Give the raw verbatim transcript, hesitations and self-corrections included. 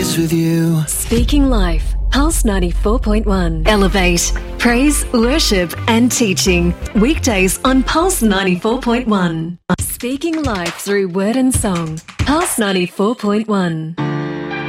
this with you. Speaking Life, Pulse ninety-four point one. Elevate, praise, worship and teaching. Weekdays on Pulse ninety-four point one. Speaking Life through word and song. Pulse ninety-four point one.